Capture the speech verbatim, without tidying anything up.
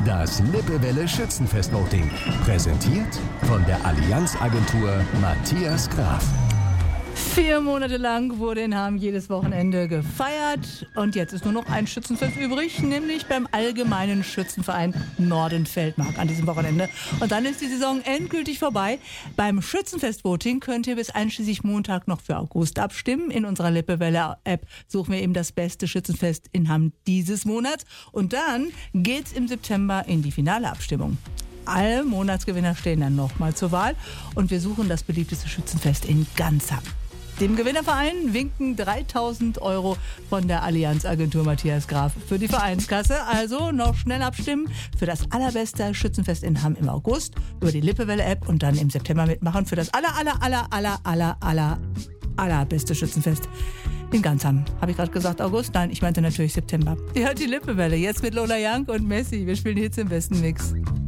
Das Lippewelle Schützenfest-Voting. Präsentiert von der Allianz-Agentur Matthias Graf. Vier Monate lang wurde in Hamm jedes Wochenende gefeiert und jetzt ist nur noch ein Schützenfest übrig, nämlich beim Allgemeinen Schützenverein Norden-Feldmark an diesem Wochenende. Und dann ist die Saison endgültig vorbei. Beim Schützenfest-Voting könnt ihr bis einschließlich Montag noch für August abstimmen. In unserer Lippewelle-App suchen wir eben das beste Schützenfest in Hamm dieses Monats. Und dann geht's im September in die finale Abstimmung. Alle Monatsgewinner stehen dann nochmal zur Wahl und wir suchen das beliebteste Schützenfest in ganz Hamm. Dem Gewinnerverein winken dreitausend Euro von der Allianz-Agentur Matthias Graf für die Vereinskasse. Also noch schnell abstimmen für das allerbeste Schützenfest in Hamm im August über die Lippewelle-App und dann im September mitmachen für das aller, aller, aller, aller, aller, aller, allerbeste Schützenfest in ganz Hamm. Habe ich gerade gesagt August? Nein, ich meinte natürlich September. Ihr hört die Lippewelle jetzt mit Lola Young und Messi. Wir spielen Hits im besten Mix.